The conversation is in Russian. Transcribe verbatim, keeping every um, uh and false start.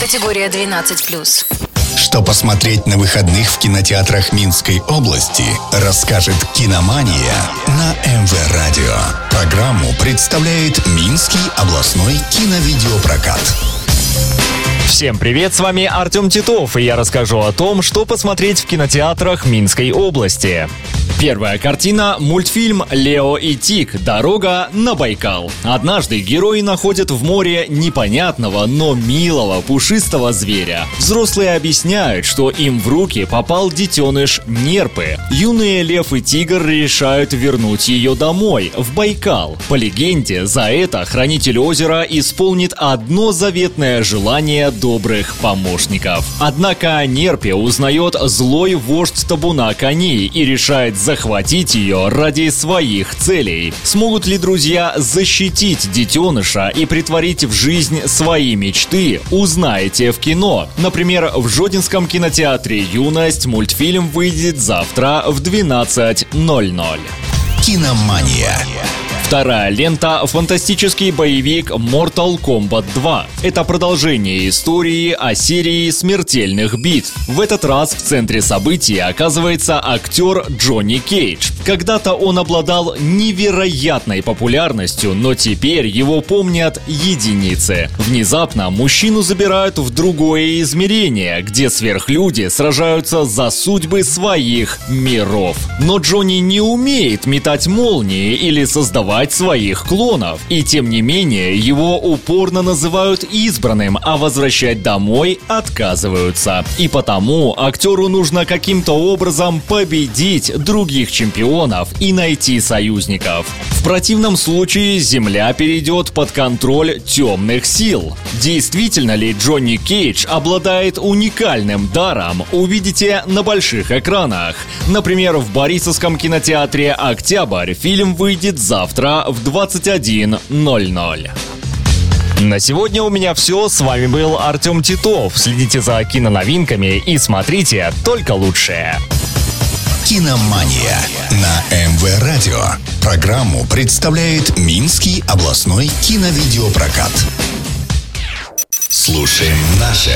Категория двенадцать плюс. Что посмотреть на выходных в кинотеатрах Минской области, расскажет «Киномания» на эм вэ Радио. Программу представляет Минский областной киновидеопрокат. Всем привет, с вами Артем Титов, и я расскажу о том, что посмотреть в кинотеатрах Минской области. Первая картина – мультфильм «Лео и Тиг. Дорога на Байкал». Однажды герои находят в море непонятного, но милого, пушистого зверя. Взрослые объясняют, что им в руки попал детеныш нерпы. Юные лев и тигр решают вернуть ее домой, в Байкал. По легенде, за это хранитель озера исполнит одно заветное желание добрых помощников. Однако нерпе узнает злой вождь табуна коней и решает захватить ее ради своих целей. Смогут ли друзья защитить детеныша и притворить в жизнь свои мечты, узнаете в кино. Например, в Жодинском кинотеатре «Юность» мультфильм выйдет завтра в двенадцать ноль ноль. Киномания. Вторая лента – фантастический боевик Mortal Kombat два. Это продолжение истории о серии смертельных битв. В этот раз в центре событий оказывается актер Джонни Кейдж. Когда-то он обладал невероятной популярностью, но теперь его помнят единицы. Внезапно мужчину забирают в другое измерение, где сверхлюди сражаются за судьбы своих миров. Но Джонни не умеет метать молнии или создавать своих клонов. И тем не менее, его упорно называют избранным, а возвращать домой отказываются. И потому актеру нужно каким-то образом победить других чемпионов и найти союзников. В противном случае Земля перейдет под контроль темных сил. Действительно ли Джонни Кейдж обладает уникальным даром, увидите на больших экранах. Например, в Борисовском кинотеатре «Октябрь» фильм выйдет завтра в двадцать один ноль ноль. На сегодня у меня все. С вами был Артем Титов. Следите за киноновинками и смотрите только лучшее. Киномания на эм вэ Радио. Программу представляет Минский областной киновидеопрокат. Слушаем наше